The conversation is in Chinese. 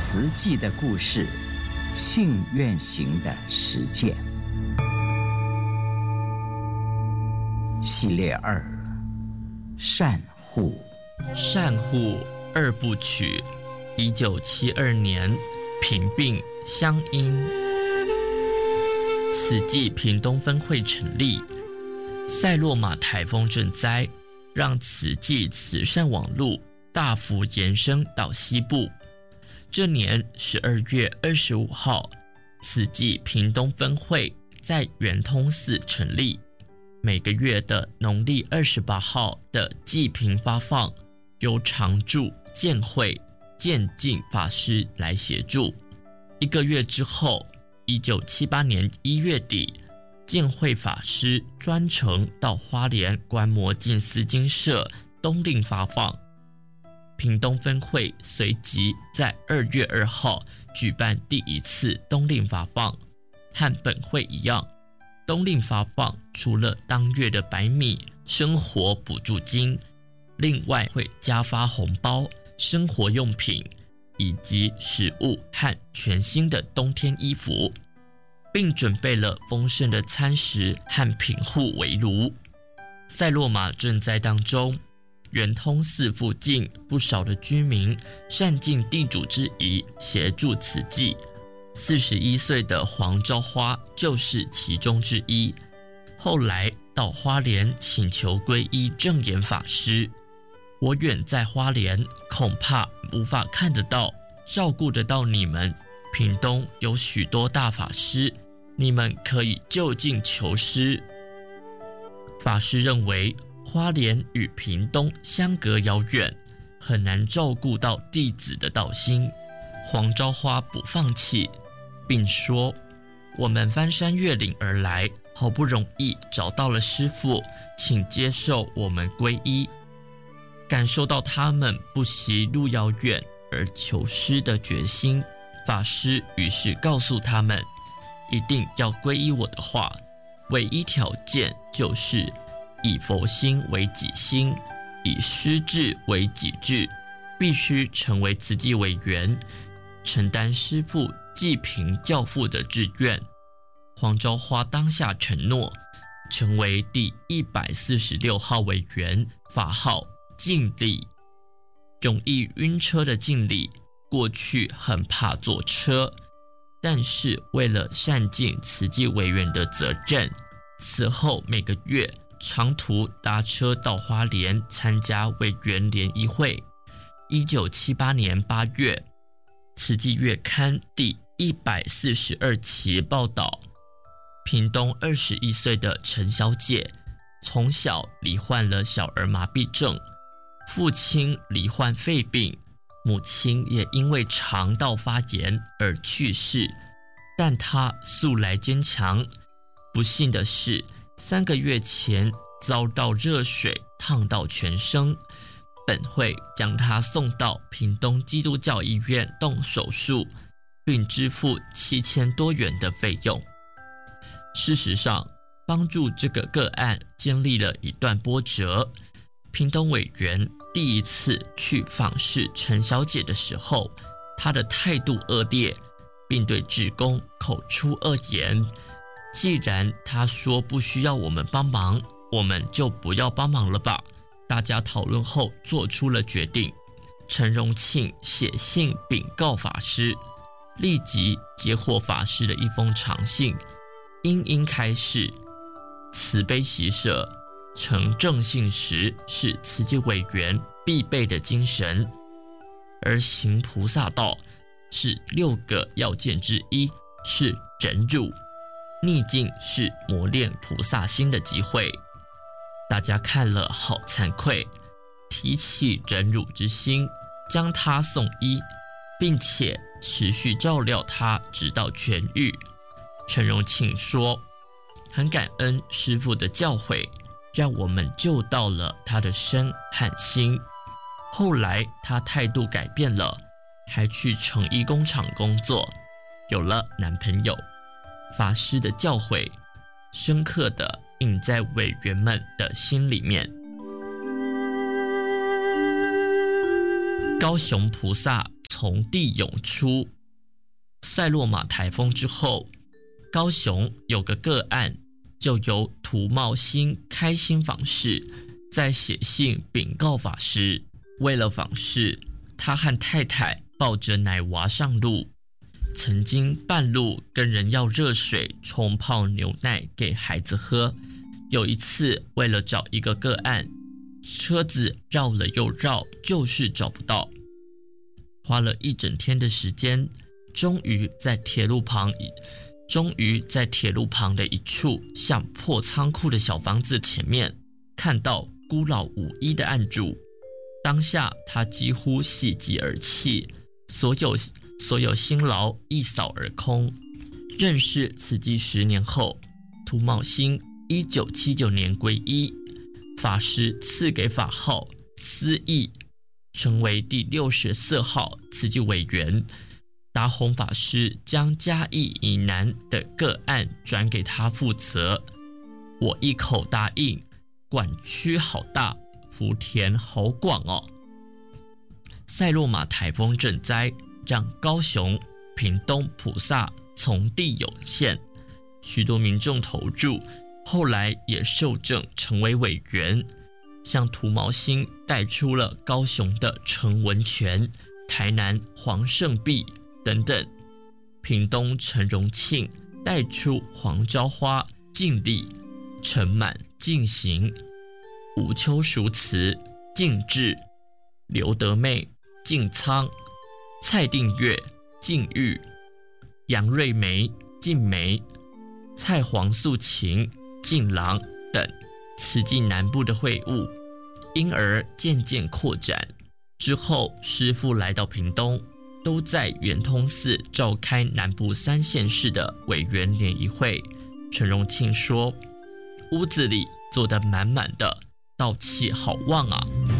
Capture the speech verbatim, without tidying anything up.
慈济的故事，信愿行的实践系列二：善护。 善护二部曲，一九七二年平病乡音，慈济屏东分会成立。塞洛马台风震灾，让慈济慈善网路大幅延伸到西部。这年十二月二十五号，慈济屏东分会在圆通寺成立。每个月的农历二十八号的济贫发放，由常住建会建净法师来协助。一个月之后，一九七八年一月底，建会法师专程到花莲观摩静思精舍冬令发放。屏东分会随即在二月二号举办第一次冬令发放，和本会一样，冬令发放除了当月的白米生活补助金，另外会加发红包、生活用品以及食物和全新的冬天衣服，并准备了丰盛的餐食和贫户围炉。塞洛马赈灾当中，圆通寺附近不少的居民善尽地主之谊，协助慈济。四十一岁的黄昭花就是其中之一。后来到花莲请求皈依正言法师。我远在花莲，恐怕无法看得到、照顾得到你们。屏东有许多大法师，你们可以就近求师。法师认为花莲与屏东相隔遥远，很难照顾到弟子的道心。黄昭花不放弃，并说：我们翻山越岭而来，好不容易找到了师父，请接受我们皈依。感受到他们不惜路遥远而求师的决心，法师于是告诉他们，一定要皈依我的话，唯一条件就是以佛心为己心，以师志为己志，必须成为慈济委员，承担师父济贫教富的志愿。黄昭花当下承诺，成为第一百四十六号委员，法号净利。容易晕车的净利，过去很怕坐车，但是为了善尽慈济委员的责任，此后每个月长途搭车到花莲参加委员联谊会。一九七八年八月，慈济月刊第一百四十二期报道，屏东二十一岁的陈小姐从小罹患了小儿麻痹症，父亲罹患肺病，母亲也因为肠道发炎而去世，但她素来坚强。不幸的是，三个月前遭到热水烫到全身，本会将他送到屏东基督教医院动手术，并支付七千多元的费用。事实上，帮助这个个案经历了一段波折。屏东委员第一次去访视陈小姐的时候，她的态度恶劣，并对志工口出恶言。既然他说不需要我们帮忙，我们就不要帮忙了吧。大家讨论后做出了决定。陈荣庆写信禀告法师，立即接获法师的一封长信，殷殷开示：慈悲喜舍、诚正信实是慈济委员必备的精神，而行菩萨道是六个要件之一，是忍辱。逆境是磨练菩萨心的机会。大家看了好惭愧，提起忍辱之心，将他送医，并且持续照料他直到痊愈。陈荣庆说，很感恩师父的教诲，让我们救到了他的身和心。后来他态度改变了，还去成衣工厂工作，有了男朋友。法师的教诲深刻地印在委员们的心里面。高雄菩萨从地涌出。塞洛马台风之后，高雄有个个案，就由涂茂兴开心访视，再写信禀告法师。为了访视，他和太太抱着奶娃上路，曾经半路跟人要热水冲泡牛奶给孩子喝。有一次为了找一个个案，车子绕了又绕，就是找不到，花了一整天的时间，终于在铁路旁终于在铁路旁的一处像破仓库的小房子前面，看到孤老无依的案主。当下他几乎喜极而泣，所有所有辛劳一扫而空。认识慈济十年后，涂茂兴一九七九年皈依，法师赐给法号思义，成为第六十四号慈济委员。达宏法师将嘉义以南的个案转给他负责，我一口答应。管区好大，福田好广哦。塞洛马台风震灾让高雄、屏东菩萨从地涌现，许多民众投入，后来也受证成为委员，像涂茂兴带出了高雄的陈文泉、台南黄胜弼等等，屏东陈荣庆带出黄朝花、净利、陈满、净行、吴秋淑慈、净智、刘德妹、净仓、蔡定月、净玉、杨瑞梅、净梅、蔡黄素琴、净郎等慈济南部的会务，因而渐渐扩展。之后师父来到屏东，都在圆通寺召开南部三县市的委员联谊会。陈荣庆说，屋子里坐得满满的，道气好旺啊。